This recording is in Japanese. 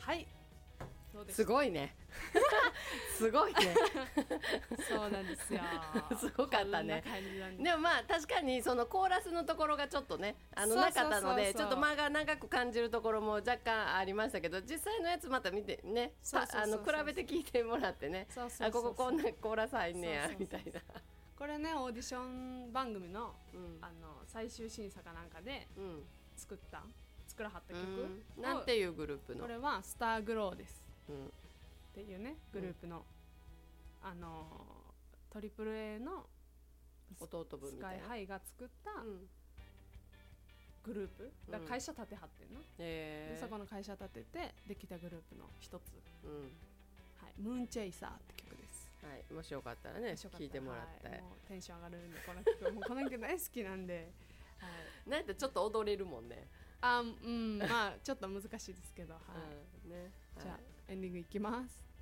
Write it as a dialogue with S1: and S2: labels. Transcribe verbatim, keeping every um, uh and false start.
S1: はいどうです
S2: すごいねすごいね
S1: そうなんですよ
S2: すごかったね。
S1: こんな感じなんで
S2: でもまあ確かにそのコーラスのところがちょっとねあの
S1: そうそうそうそう
S2: なかったのでちょっと間が長く感じるところも若干ありましたけど、実際のやつまた見てね
S1: そうそうそうそう
S2: あの比べて聞いてもらってね、
S1: そうそうそうそう
S2: あこここんなコーラス入んねや
S1: そうそうそう
S2: みたいな。
S1: これねオーディション番組の,、
S2: うん
S1: あの最終審査かなんかで
S2: うん
S1: 作った作らはった曲、
S2: うんなんていうグループの
S1: これはスターグローです
S2: うん
S1: っていうねグループの、あのトリプル A の
S2: 弟分
S1: ス
S2: みたいな。
S1: カイハイが作った
S2: うん
S1: グループ、だから会社立てはってんの、
S2: えー
S1: でそこの会社立ててできたグループの一つ、
S2: うん
S1: はい、ムーンチェイサーって曲です。
S2: はい、もしよかったらね
S1: もしよかったら
S2: 聞いてもらって、
S1: はい、もうテンション上がるんでこの曲もうこの曲大好きなんで、はい、
S2: なんてちょっと踊れるもんね。
S1: あうんまあちょっと難しいですけど、はい
S2: うんね、
S1: じゃあ
S2: はい
S1: エンディングいきます。